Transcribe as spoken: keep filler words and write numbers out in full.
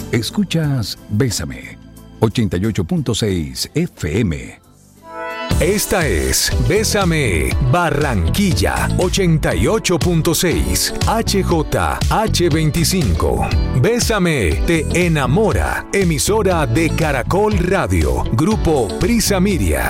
Escuchas Bésame, ochenta y ocho punto seis F M. Esta es Bésame Barranquilla, ochenta y ocho punto seis H J H veinticinco. Bésame te enamora, emisora de Caracol Radio, Grupo Prisa Media.